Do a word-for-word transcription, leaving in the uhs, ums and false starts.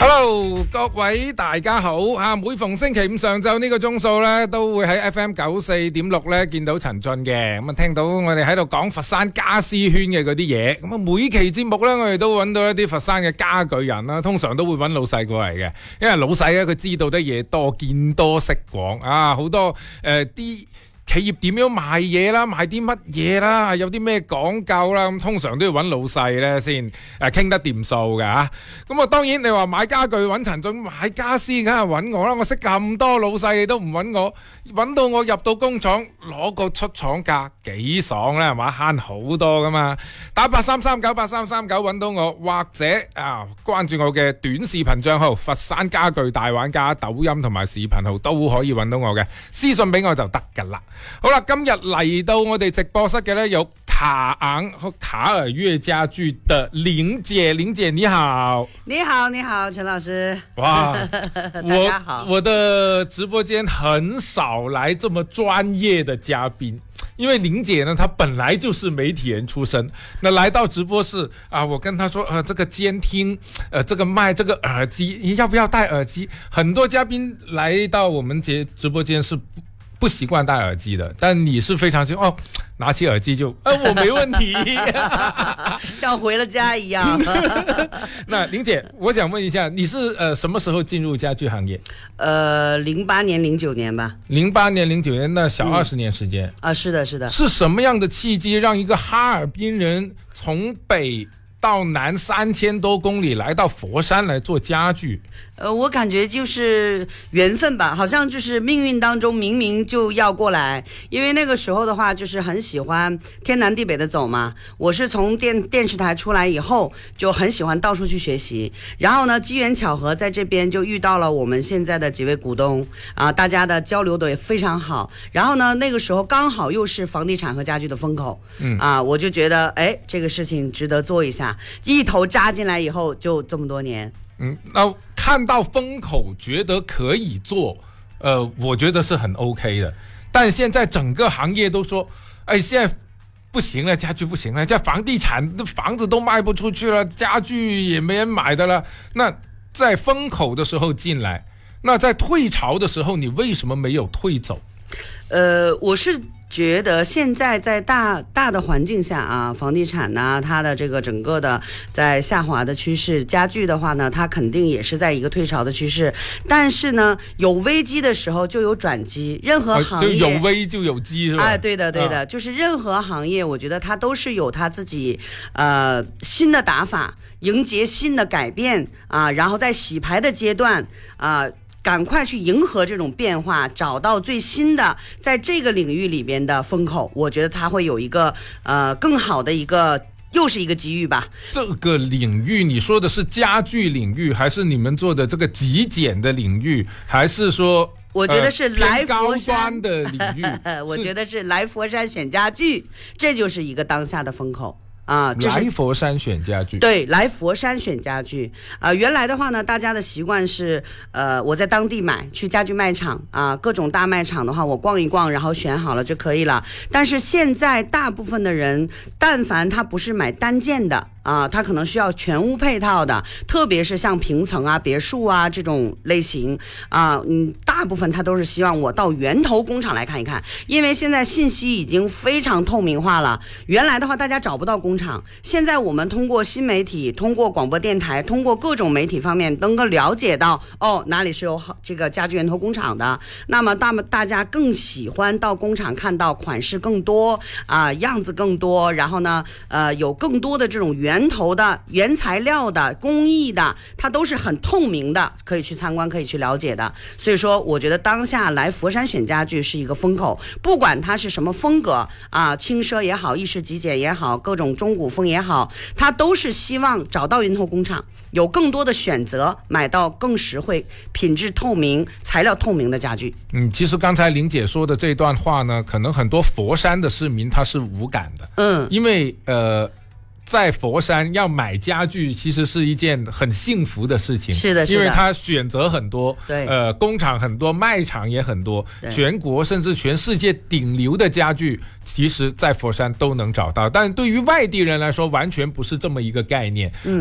Hello， 各位大家好啊！每逢星期五上晝呢個鐘數咧，都會喺 F M 九四點六咧見到陳俊嘅，咁啊聽到我哋喺度講佛山家私圈嘅嗰啲嘢，咁啊每期節目咧我哋都揾到一啲佛山嘅家具人啦，通常都會揾老細過嚟嘅，因為老細咧佢知道得嘢多，見多識廣啊，好多誒啲。呃企業點樣賣嘢啦，賣啲乜嘢啦，有啲咩講究啦，咁通常都要揾老細咧先誒傾得掂數嘅嚇。咁啊當然你話買家具揾陳俊，買家私梗係揾我啦。我識咁多老細你都唔揾我，揾到我入到工廠攞個出廠價幾爽咧係嘛，慳好多噶嘛。打八三三九八三三九揾到我，或者啊關注我嘅短視頻帳號佛山家具大玩家，抖音同埋視頻號都可以揾到我嘅，私信俾我就得㗎啦。好啦，今日嚟到我哋直播室嘅呢，有卡昂和卡爾悅家具的玲姐，玲姐你好。 你好，你好，陳老師。 哇， 大家好。 我我的直播間很少來這麼專業的嘉賓，因為玲姐呢，她本來就是媒體人出身，那來到直播室啊，我跟她說，呃，這個監聽，呃，這個麥，這個耳機，要不要戴耳機？很多嘉賓來到我們節直播間是不習慣戴耳機的，但你是非常習慣哦，拿起耳機就，呃，我沒問題， 像回了家一樣。 那玲姐，我想問一下，你是呃什麼時候進入家具行業？ 呃，零八年、零九年吧。 零八年、零九年，那小二十年時間。 嗯、啊，是的，是的。 是什麼樣的契機讓一個哈爾濱人從北到南三千多公里來到佛山來做家具？ 呃，我感覺就是緣分吧，好像就是命運當中明明就要過來，因為那個時候的話就是很喜歡天南地北的走嘛。我是從電電視台出來以後就很喜歡到處去學習，然後呢機緣巧合在這邊就遇到了我們現在的幾位股東啊，大家的交流的也非常好。然後呢那個時候剛好又是房地產和家具的風口，嗯啊，我就覺得哎這個事情值得做一下，一頭扎進來以後就這麼多年。 嗯，那看到風口覺得可以做，呃，我覺得是很 OK 的。但現在整個行業都說，哎，現在不行了，家具不行了，這房地產房子都賣不出去了，家具也沒人買的了。那在風口的時候進來，那在退潮的時候，你為什麼沒有退走？ 呃，我是覺得現在在大大的環境下啊，房地產呢，它的這個整個的在下滑的趨勢，家具的話呢，它肯定也是在一個退潮的趨勢。但是呢，有危機的時候就有轉機，任何行業、啊、就有危就有機是吧？ 哎，對的對的、啊，就是任何行業，我覺得它都是有它自己呃新的打法，迎接新的改變啊，然後在洗牌的階段啊。趕快去迎合這種變化，找到最新的在這個領域裏邊的風口，我覺得它會有一個呃更好的一個又是一個機遇吧。 這個領域你說的是家具領域，還是你們做的這個極簡的領域，還是說我覺得是來佛山的領域？ 我覺得是來佛山選家具，這就是一個當下的風口。啊， 來佛山選家具， 對，來佛山選家具。啊，原來的話呢，大家的習慣是，呃，我在當地買，去家具賣場啊，各種大賣場的話，我逛一逛，然後選好了就可以了。但是現在大部分的人，但凡他不是買單件的啊，他可能需要全屋配套的，特別是像平層啊、別墅啊這種類型啊，嗯，大部分他都是希望我到源頭工廠來看一看，因為現在信息已經非常透明化了。原來的話，大家找不到工廠。現在我們通過新媒體，通過廣播電台，通過各種媒體方面能夠了解到，哦，哪裡是有這個家具源頭工廠的。那麼大大家更喜歡到工廠看到款式更多啊、呃，樣子更多，然後呢，呃，有更多的這種源頭的原材料的工藝的，它都是很透明的，可以去參觀，可以去了解的。所以說，我覺得當下來佛山選家具是一個風口，不管它是什麼風格啊，輕奢也好，意式極簡也好，各種中古風也好，它都是希望找到源頭工廠，有更多的選擇，買到更實惠、品質透明、材料透明的家具。 嗯，其實剛才玲姐說的這段話呢，可能很多佛山的市民他是無感的。嗯，因為呃。在佛山要買家具其實是一件很幸福的事情， 是的，是的， 因為它選擇很多， 對， 呃，工廠很多，賣場也很多，全國甚至全世界頂流的家具其實在佛山都能找到，但對於外地人來說完全不是這麼一個概念。嗯。